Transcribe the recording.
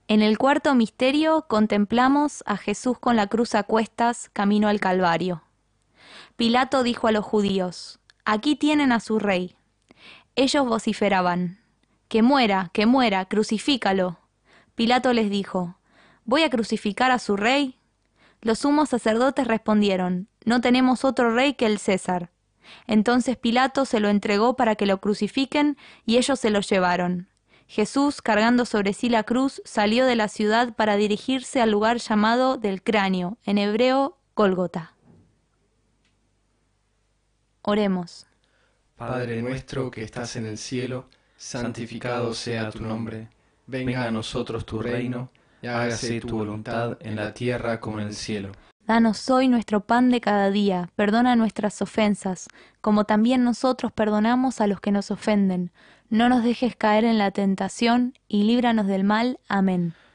En el cuarto misterio contemplamos a Jesús con la cruz a cuestas, camino al Calvario. Pilato dijo a los judíos: «Aquí tienen a su rey». Ellos vociferaban: que muera, crucifícalo». Pilato les dijo: «¿Voy a crucificar a su rey?». Los sumos sacerdotes respondieron: «No tenemos otro rey que el César». Entonces Pilato se lo entregó para que lo crucifiquen y ellos se lo llevaron. Jesús, cargando sobre sí la cruz, salió de la ciudad para dirigirse al lugar llamado del Cráneo, en hebreo Gólgota. Oremos. Padre nuestro que estás en el cielo, santificado sea tu nombre. Venga a nosotros tu reino, y hágase tu voluntad en la tierra como en el cielo. Danos hoy nuestro pan de cada día, perdona nuestras ofensas, como también nosotros perdonamos a los que nos ofenden. No nos dejes caer en la tentación, y líbranos del mal. Amén.